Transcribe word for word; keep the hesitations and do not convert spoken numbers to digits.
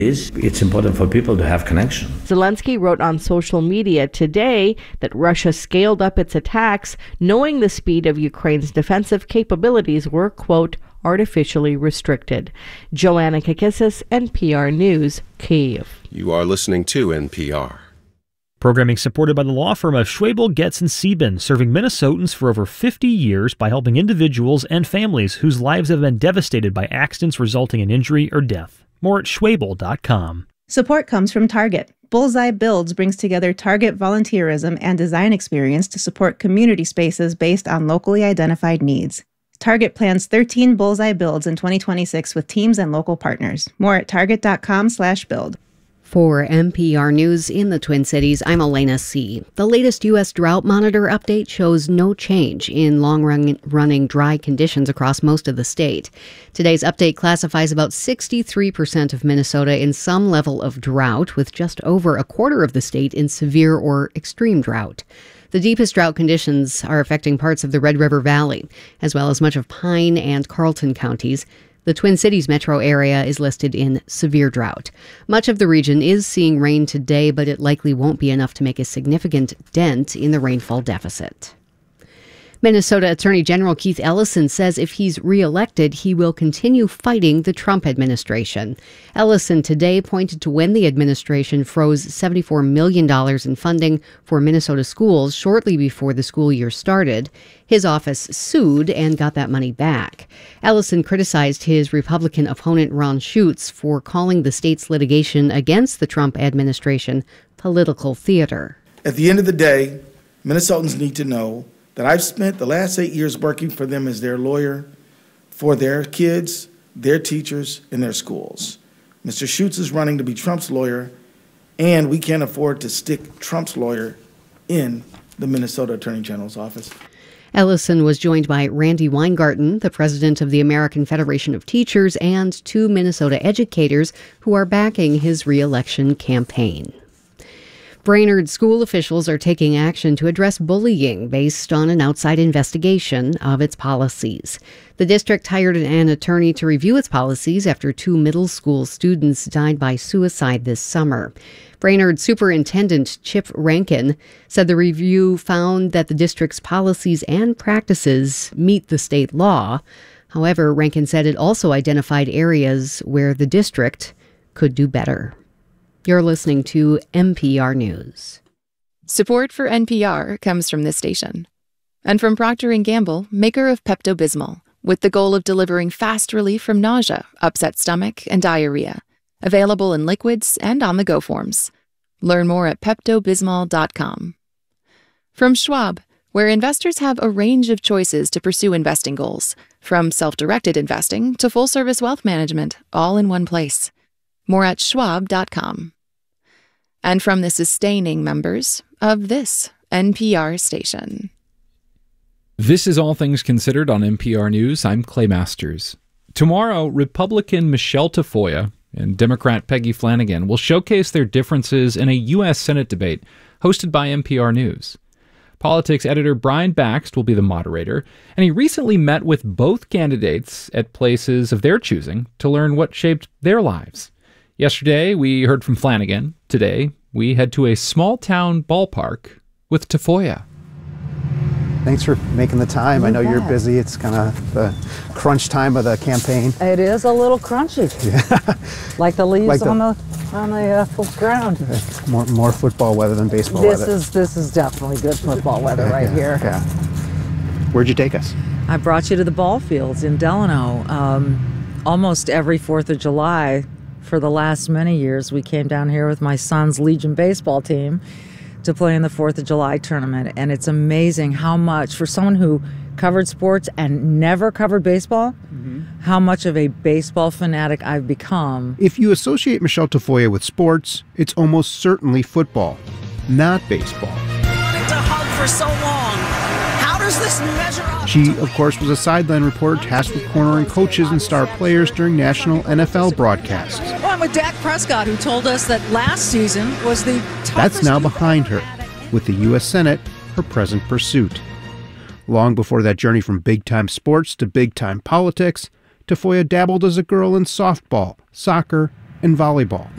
It's important for people to have connection. Zelensky wrote on social media today that Russia scaled up its attacks, knowing the speed of Ukraine's defensive capabilities were, quote, artificially restricted. Joanna Kakissis, N P R News, Kyiv. You are listening to N P R. Programming supported by the law firm of Schwabel, Getz and Sieben, serving Minnesotans for over fifty years by helping individuals and families whose lives have been devastated by accidents resulting in injury or death. More at Schwabel dot com. Support comes from Target. Bullseye Builds brings together Target volunteerism and design experience to support community spaces based on locally identified needs. Target plans thirteen Bullseye Builds in twenty twenty-six with teams and local partners. More at target dot com slash build. For N P R News in the Twin Cities, I'm Elena C. The latest U S drought monitor update shows no change in long-running dry conditions across most of the state. Today's update classifies about sixty-three percent of Minnesota in some level of drought, with just over a quarter of the state in severe or extreme drought. The deepest drought conditions are affecting parts of the Red River Valley, as well as much of Pine and Carlton counties. The Twin Cities metro area is listed in severe drought. Much of the region is seeing rain today, but it likely won't be enough to make a significant dent in the rainfall deficit. Minnesota Attorney General Keith Ellison says if he's reelected, he will continue fighting the Trump administration. Ellison today pointed to when the administration froze seventy-four million dollars in funding for Minnesota schools shortly before the school year started. His office sued and got that money back. Ellison criticized his Republican opponent Ron Schutz for calling the state's litigation against the Trump administration political theater. At the end of the day, Minnesotans need to know that I've spent the last eight years working for them as their lawyer for their kids, their teachers, and their schools. Mister Schutz is running to be Trump's lawyer, and we can't afford to stick Trump's lawyer in the Minnesota Attorney General's office. Ellison was joined by Randy Weingarten, the president of the American Federation of Teachers, and two Minnesota educators who are backing his re-election campaign. Brainerd school officials are taking action to address bullying based on an outside investigation of its policies. The district hired an attorney to review its policies after two middle school students died by suicide this summer. Brainerd Superintendent Chip Rankin said the review found that the district's policies and practices meet the state law. However, Rankin said it also identified areas where the district could do better. You're listening to N P R News. Support for N P R comes from this station. And from Procter and Gamble, maker of Pepto-Bismol, with the goal of delivering fast relief from nausea, upset stomach, and diarrhea. Available in liquids and on-the-go forms. Learn more at Pepto Bismol dot com. From Schwab, where investors have a range of choices to pursue investing goals, from self-directed investing to full-service wealth management, all in one place. More at Schwab dot com. And from the sustaining members of this N P R station. This is All Things Considered on N P R News. I'm Clay Masters. Tomorrow, Republican Michelle Tafoya and Democrat Peggy Flanagan will showcase their differences in a U S Senate debate hosted by N P R News. Politics editor Brian Bakst will be the moderator, and he recently met with both candidates at places of their choosing to learn what shaped their lives. Yesterday, we heard from Flanagan. Today, we head to a small-town ballpark with Tafoya. Thanks for making the time. You I know bet. You're busy. It's kind of the crunch time of the campaign. It is a little crunchy. Yeah. Like the leaves like the, on the on the uh, ground. More more football weather than baseball this weather. This is this is definitely good football weather right yeah, here. Yeah. Where'd you take us? I brought you to the ball fields in Delano. Um, almost every Fourth of July for the last many years, we came down here with my son's Legion baseball team to play in the Fourth of July tournament. And it's amazing how much, for someone who covered sports and never covered baseball, mm-hmm. how much of a baseball fanatic I've become. If you associate Michelle Tafoya with sports, it's almost certainly football, not baseball. I wanted to hug for so long. How does this measure up? She, of course, was a sideline reporter tasked with cornering coaches and star players during national N F L broadcasts. Well, I'm with Dak Prescott, who told us that last season was the toughest. That's now behind her, with the U S Senate her present pursuit. Long before that journey from big-time sports to big-time politics, Tafoya dabbled as a girl in softball, soccer, and volleyball.